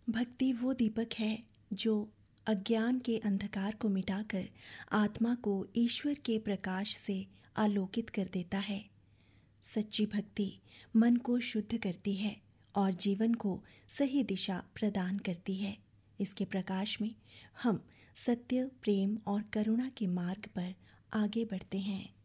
भक्ति वो दीपक है जो अज्ञान के अंधकार को मिटाकर आत्मा को ईश्वर के प्रकाश से आलोकित कर देता है। सच्ची भक्ति मन को शुद्ध करती है और जीवन को सही दिशा प्रदान करती है। इसके प्रकाश में हम सत्य, प्रेम और करुणा के मार्ग पर आगे बढ़ते हैं।